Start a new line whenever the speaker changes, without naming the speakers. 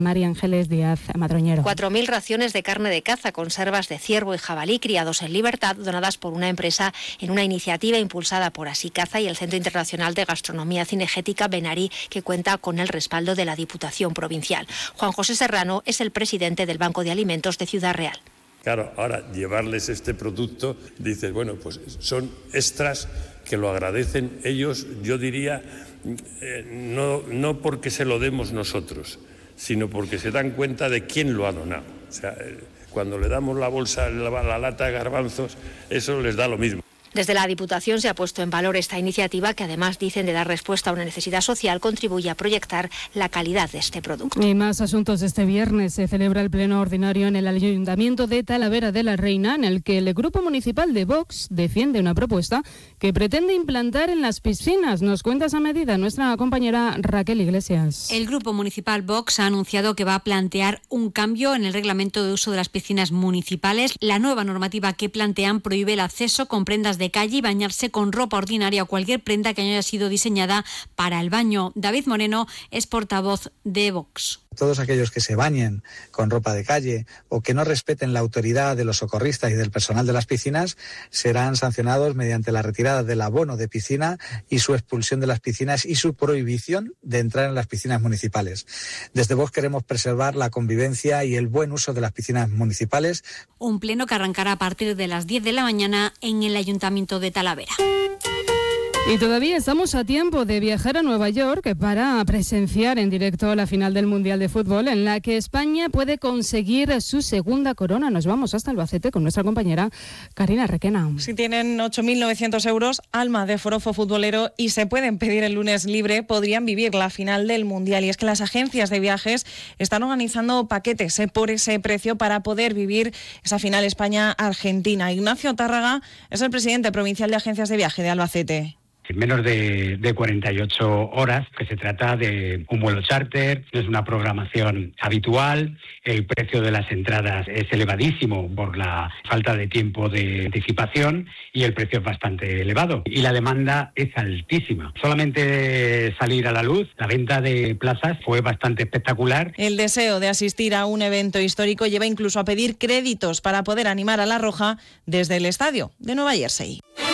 María Ángeles Díaz Madroñero.
4.000 raciones de carne de caza, conservas de ciervo y jabalí criados en libertad, donadas por una empresa en una iniciativa impulsada por Asicaza y el Centro Internacional de Gastronomía Cinegética Benari, que cuenta con el respaldo de la Diputación Provincial. Juan José Serrano es el presidente del Banco de Alimentos de Ciudad Real.
Claro, ahora llevarles este producto, dices, bueno, pues son extras que lo agradecen ellos, yo diría, no porque se lo demos nosotros, sino porque se dan cuenta de quién lo ha donado. O sea, cuando le damos la bolsa, la lata de garbanzos, eso les da lo mismo.
Desde la Diputación se ha puesto en valor esta iniciativa que, además, dicen de dar respuesta a una necesidad social, contribuye a proyectar la calidad de este producto.
Y más asuntos. Este viernes se celebra el pleno ordinario en el Ayuntamiento de Talavera de la Reina, en el que el Grupo Municipal de Vox defiende una propuesta que pretende implantar en las piscinas. Nos cuenta esa medida nuestra compañera Raquel Iglesias.
El Grupo Municipal Vox ha anunciado que va a plantear un cambio en el reglamento de uso de las piscinas municipales. La nueva normativa que plantean prohíbe el acceso con prendas de calle y bañarse con ropa ordinaria o cualquier prenda que haya sido diseñada para el baño. David Moreno es portavoz de Vox.
Todos aquellos que se bañen con ropa de calle o que no respeten la autoridad de los socorristas y del personal de las piscinas serán sancionados mediante la retirada del abono de piscina y su expulsión de las piscinas y su prohibición de entrar en las piscinas municipales. Desde Vox queremos preservar la convivencia y el buen uso de las piscinas municipales.
Un pleno que arrancará a partir de las 10 de la mañana en el Ayuntamiento de Talavera.
Y todavía estamos a tiempo de viajar a Nueva York para presenciar en directo la final del Mundial de Fútbol, en la que España puede conseguir su segunda corona. Nos vamos hasta Albacete con nuestra compañera Karina Requena.
Si tienen 8.900 euros, alma de forofo futbolero y se pueden pedir el lunes libre, podrían vivir la final del Mundial. Y es que las agencias de viajes están organizando paquetes por ese precio para poder vivir esa final España-Argentina. Ignacio Tárraga es el presidente provincial de agencias de viaje de Albacete.
En menos de 48 horas, que se trata de un vuelo charter, no es una programación habitual, el precio de las entradas es elevadísimo por la falta de tiempo de anticipación y el precio es bastante elevado y la demanda es altísima. Solamente salir a la luz, la venta de plazas fue bastante espectacular.
El deseo de asistir a un evento histórico lleva incluso a pedir créditos para poder animar a la Roja desde el estadio de Nueva Jersey.